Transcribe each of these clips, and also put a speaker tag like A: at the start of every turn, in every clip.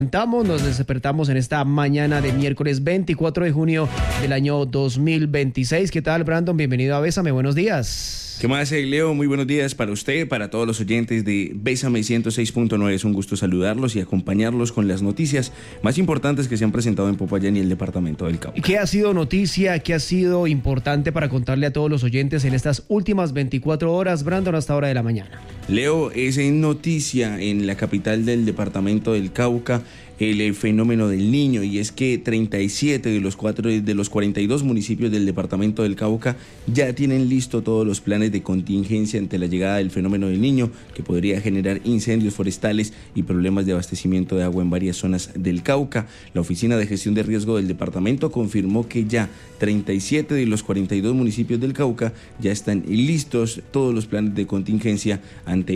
A: Nos despertamos en esta mañana de miércoles 24 de junio del año 2026. ¿Qué tal, Brandon? Bienvenido a Bésame, buenos días.
B: ¿Qué más, Leo? Muy buenos días para usted, para todos los oyentes de Bésame 106.9. Es un gusto saludarlos y acompañarlos con las noticias más importantes que se han presentado en Popayán y el departamento del Cauca.
A: ¿Qué ha sido noticia, qué ha sido importante para contarle a todos los oyentes en estas últimas 24 horas, Brandon, hasta hora de la mañana?
B: Leo, es noticia en la capital del departamento del Cauca el fenómeno del Niño, y es que 37 de los 42 municipios del departamento del Cauca ya tienen listo todos los planes de contingencia ante la llegada del fenómeno del Niño, que podría generar incendios forestales y problemas de abastecimiento de agua en varias zonas del Cauca. La Oficina de Gestión de Riesgo del departamento confirmó que ya 37 de los 42 municipios del Cauca ya están listos todos los planes de contingencia ante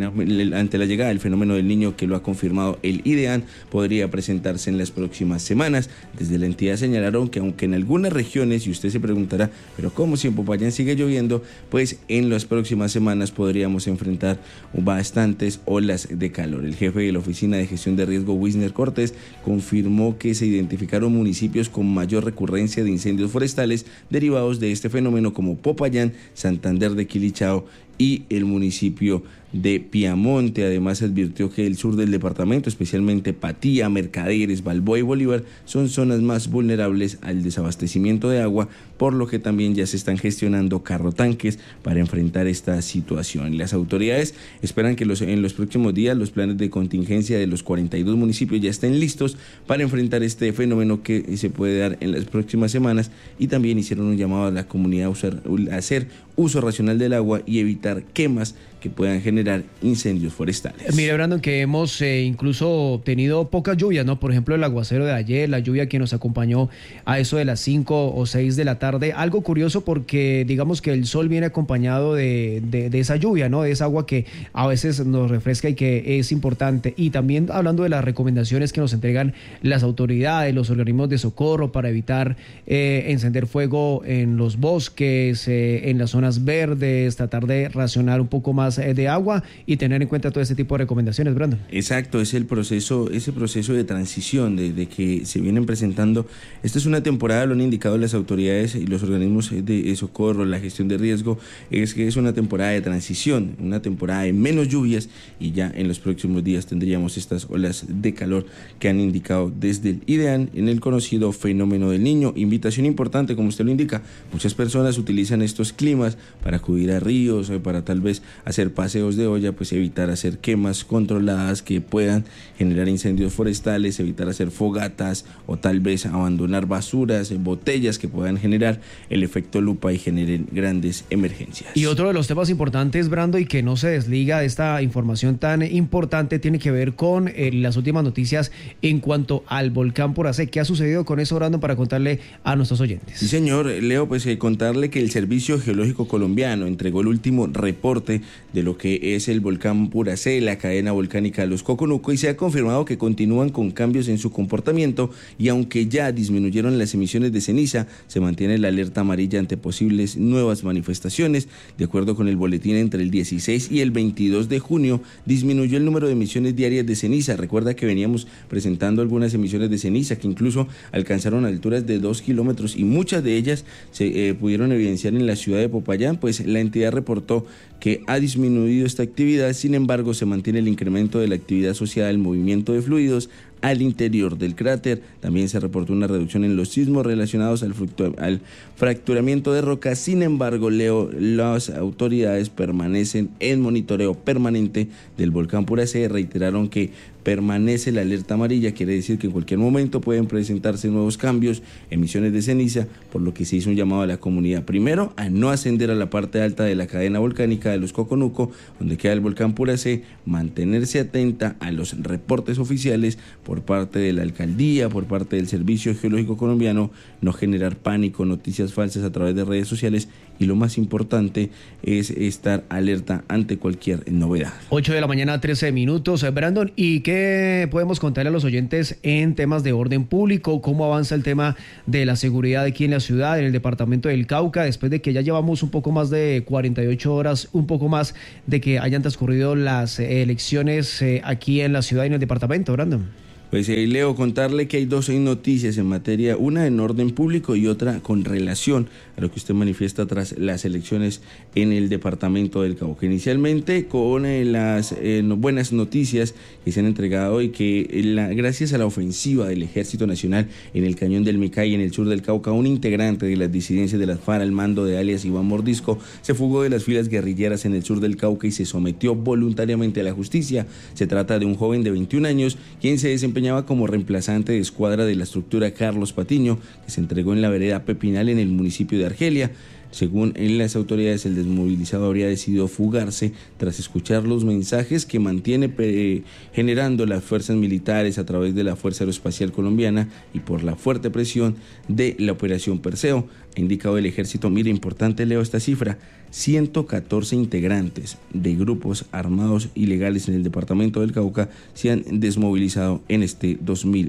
B: la llegada del fenómeno del Niño, que lo ha confirmado el IDEAN. Podría presentarse en las próximas semanas. Desde la entidad señalaron que aunque en algunas regiones, y usted se preguntará, pero ¿cómo si en Popayán sigue lloviendo? Pues en las próximas semanas podríamos enfrentar bastantes olas de calor. El jefe de la Oficina de Gestión de Riesgo, Wisner Cortés, confirmó que se identificaron municipios con mayor recurrencia de incendios forestales derivados de este fenómeno, como Popayán, Santander de Quilichao y el municipio de Piamonte. Además, advirtió que el sur del departamento, especialmente Patía, Mercaderes, Balboa y Bolívar, son zonas más vulnerables al desabastecimiento de agua, por lo que también ya se están gestionando carrotanques para enfrentar esta situación. Las autoridades esperan que en los próximos días los planes de contingencia de los 42 municipios ya estén listos para enfrentar este fenómeno que se puede dar en las próximas semanas, y también hicieron un llamado a la comunidad a hacer uso racional del agua y evitar quemas que puedan generar incendios forestales.
A: Mire, Brandon, que hemos incluso tenido pocas lluvias, ¿no? Por ejemplo, el aguacero de ayer, la lluvia que nos acompañó a eso de las 5 o 6 de la tarde. Algo curioso, porque digamos que el sol viene acompañado de esa lluvia, ¿no? De esa agua que a veces nos refresca y que es importante. Y también hablando de las recomendaciones que nos entregan las autoridades, los organismos de socorro para evitar encender fuego en los bosques, en las zonas verdes, tratar de racionar un poco más de agua y tener en cuenta todo este tipo de recomendaciones, Brandon.
B: Exacto, es ese proceso de transición de que se vienen presentando. Esta es una temporada, lo han indicado las autoridades y los organismos de socorro, la gestión de riesgo, es que es una temporada de transición, una temporada de menos lluvias, y ya en los próximos días tendríamos estas olas de calor que han indicado desde el IDEAN en el conocido fenómeno del Niño. Invitación importante, como usted lo indica, muchas personas utilizan estos climas para acudir a ríos, para tal vez hacer paseos de olla, pues evitar hacer quemas controladas que puedan generar incendios forestales, evitar hacer fogatas o tal vez abandonar basuras, botellas que puedan generar el efecto lupa y generen grandes emergencias.
A: Y otro de los temas importantes, Brando, y que no se desliga de esta información tan importante, tiene que ver con las últimas noticias en cuanto al volcán Puracé. ¿Qué ha sucedido con eso, Brando, para contarle a nuestros oyentes?
B: Sí, señor, Leo, pues contarle que el Servicio Geológico Colombiano entregó el último reporte de lo que es el volcán Puracé, la cadena volcánica de los Coconuco, y se ha confirmado que continúan con cambios en su comportamiento, y aunque ya disminuyeron las emisiones de ceniza, se mantiene la alerta amarilla ante posibles nuevas manifestaciones. De acuerdo con el boletín, entre el 16 y el 22 de junio disminuyó el número de emisiones diarias de ceniza. Recuerda que veníamos presentando algunas emisiones de ceniza que incluso alcanzaron alturas de 2 kilómetros, y muchas de ellas se pudieron evidenciar en la ciudad de Popayán. Pues la entidad reportó que ha disminuido esta actividad. Sin embargo, se mantiene el incremento de la actividad asociada al movimiento de fluidos al interior del cráter. También se reportó una reducción en los sismos relacionados al fracturamiento de rocas. Sin embargo, Leo, las autoridades permanecen en monitoreo permanente del volcán Puracé. Reiteraron que permanece la alerta amarilla, quiere decir que en cualquier momento pueden presentarse nuevos cambios, emisiones de ceniza, por lo que se hizo un llamado a la comunidad, primero, a no ascender a la parte alta de la cadena volcánica de los Coconuco, donde queda el volcán Puracé, mantenerse atenta a los reportes oficiales por parte de la alcaldía, por parte del Servicio Geológico Colombiano, no generar pánico, noticias falsas a través de redes sociales, y lo más importante es estar alerta ante cualquier novedad.
A: 8 de la mañana, 13 minutos. Brandon, ¿y qué podemos contarle a los oyentes en temas de orden público? ¿Cómo avanza el tema de la seguridad aquí en la ciudad, en el departamento del Cauca, después de que ya llevamos un poco más de 48 horas, un poco más de que hayan transcurrido las elecciones aquí en la ciudad y en el departamento, Brandon?
B: Pues Leo, contarle que hay dos noticias en materia, una en orden público y otra con relación a lo que usted manifiesta tras las elecciones en el departamento del Cauca. Inicialmente con las buenas noticias que se han entregado y que gracias a la ofensiva del Ejército Nacional en el Cañón del Micay, en el sur del Cauca, un integrante de las disidencias de las FARC al mando de alias Iván Mordisco se fugó de las filas guerrilleras en el sur del Cauca y se sometió voluntariamente a la justicia. Se trata de un joven de 21 años quien se desempeñaba como reemplazante de escuadra de la estructura Carlos Patiño, que se entregó en la vereda Pepinal en el municipio de Argelia. Según las autoridades, el desmovilizado habría decidido fugarse tras escuchar los mensajes que mantiene generando las fuerzas militares a través de la Fuerza Aeroespacial Colombiana y por la fuerte presión de la Operación Perseo. Ha indicado el ejército, mire, importante, leo esta cifra, 114 integrantes de grupos armados ilegales en el departamento del Cauca se han desmovilizado en este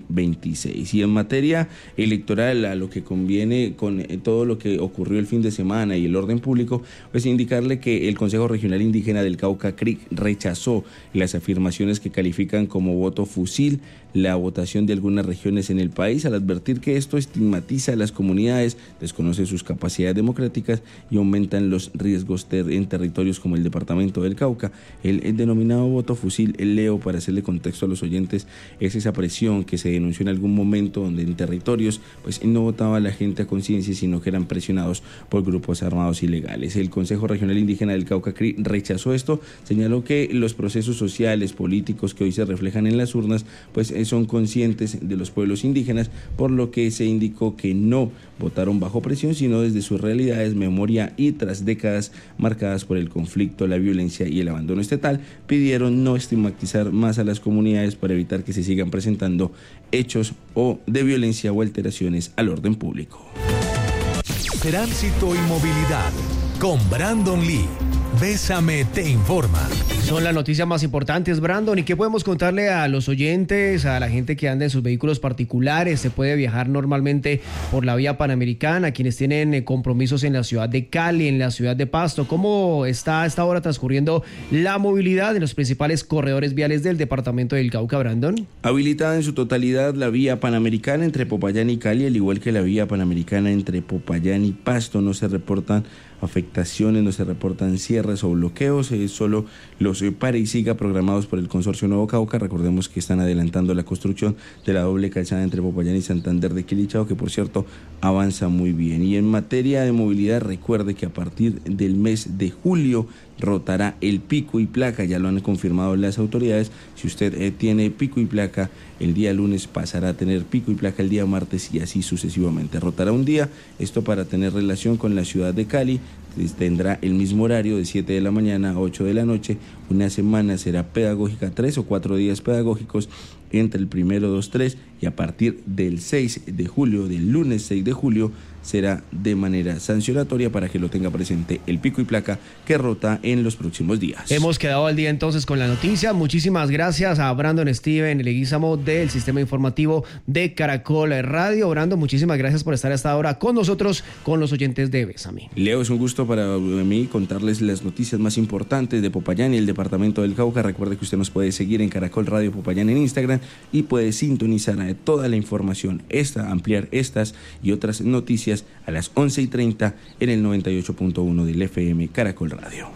B: 2026. Y en materia electoral, a lo que conviene con todo lo que ocurrió el fin de semana y el orden público, pues indicarle que el Consejo Regional Indígena del Cauca, CRIC, rechazó las afirmaciones que califican como voto fusil la votación de algunas regiones en el país, al advertir que esto estigmatiza a las comunidades, desconoce sus capacidades democráticas y aumentan los riesgos en territorios como el departamento del Cauca. El denominado voto fusil, Leo, para hacerle contexto a los oyentes, es esa presión que se denunció en algún momento donde en territorios pues no votaba la gente a conciencia, sino que eran presionados por grupos armados ilegales. El Consejo Regional Indígena del Cauca, CRI, rechazó esto, señaló que los procesos sociales, políticos que hoy se reflejan en las urnas, pues son conscientes de los pueblos indígenas, por lo que se indicó que no votaron bajo presión, sino desde sus realidades, memoria y tras décadas marcadas por el conflicto, la violencia y el abandono estatal, pidieron no estigmatizar más a las comunidades para evitar que se sigan presentando hechos de violencia o alteraciones al orden público.
C: Tránsito y movilidad con Brandon Lee. Bésame te informa.
A: Son las noticias más importantes, Brandon. ¿Y qué podemos contarle a los oyentes, a la gente que anda en sus vehículos particulares? Se puede viajar normalmente por la vía panamericana, quienes tienen compromisos en la ciudad de Cali, en la ciudad de Pasto. ¿Cómo está a esta hora transcurriendo la movilidad en los principales corredores viales del departamento del Cauca, Brandon?
B: Habilitada en su totalidad la vía panamericana entre Popayán y Cali, al igual que la vía panamericana entre Popayán y Pasto. No se reportan afectaciones, no se reportan cierres o bloqueos, solo los pare y siga programados por el Consorcio Nuevo Cauca. Recordemos que están adelantando la construcción de la doble calzada entre Popayán y Santander de Quilichao, que por cierto avanza muy bien. Y en materia de movilidad, recuerde que a partir del mes de julio rotará el pico y placa, ya lo han confirmado las autoridades. Si usted tiene pico y placa, el día lunes pasará a tener pico y placa el día martes y así sucesivamente. Rotará un día, esto para tener relación con la ciudad de Cali. Tendrá el mismo horario de 7 de la mañana a 8 de la noche. Una semana será pedagógica, 3 o 4 días pedagógicos entre el 1, 2, 3 y a partir del 6 de julio, del lunes 6 de julio, será de manera sancionatoria para que lo tenga presente el pico y placa que rota en los próximos días.
A: Hemos quedado al día entonces con la noticia. Muchísimas gracias a Brandon Steven Leguizamo del Sistema Informativo de Caracol Radio. Brandon, muchísimas gracias por estar hasta ahora con nosotros, con los oyentes de Bésame.
B: Leo, es un gusto para mí contarles las noticias más importantes de Popayán y el departamento del Cauca. Recuerde que usted nos puede seguir en Caracol Radio Popayán en Instagram y puede sintonizar toda la información, ampliar estas y otras noticias a las 11:30 en el 98.1 del FM Caracol Radio.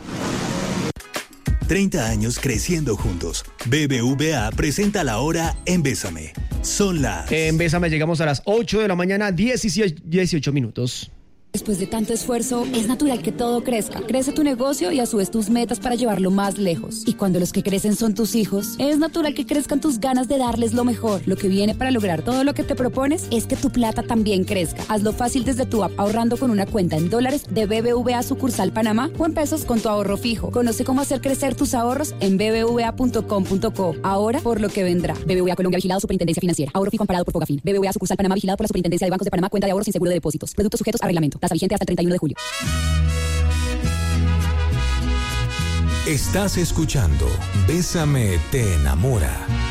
C: 30 años creciendo juntos. BBVA presenta la hora en Bésame. Son las...
A: En Bésame llegamos a las 8 de la mañana, 18 minutos.
D: Después de tanto esfuerzo, es natural que todo crezca. Crece tu negocio y a su vez tus metas para llevarlo más lejos. Y cuando los que crecen son tus hijos, es natural que crezcan tus ganas de darles lo mejor. Lo que viene para lograr todo lo que te propones es que tu plata también crezca. Hazlo fácil desde tu app ahorrando con una cuenta en dólares de BBVA sucursal Panamá o en pesos con tu ahorro fijo. Conoce cómo hacer crecer tus ahorros en bbva.com.co. Ahora por lo que vendrá. BBVA Colombia, vigilado Superintendencia Financiera. Ahorro fijo amparado por Fogafín. BBVA sucursal Panamá, vigilado por la Superintendencia de Bancos de Panamá. Cuenta de ahorros sin seguro de depósitos. Productos sujetos a reglamento. Tasa vigente hasta el 31 de julio.
C: Estás escuchando Bésame te enamora.